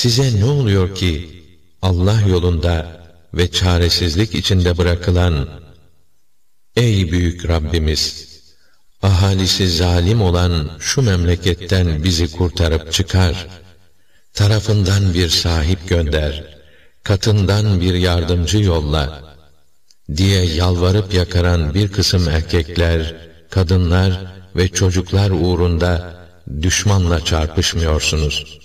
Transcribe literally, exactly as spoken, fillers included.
size ne oluyor ki Allah yolunda ve çaresizlik içinde bırakılan, ey büyük Rabbimiz, ahalisi zalim olan şu memleketten bizi kurtarıp çıkar, tarafından bir sahip gönder, katından bir yardımcı yolla diye yalvarıp yakaran bir kısım erkekler, kadınlar ve çocuklar uğrunda düşmanla çarpışmıyorsunuz.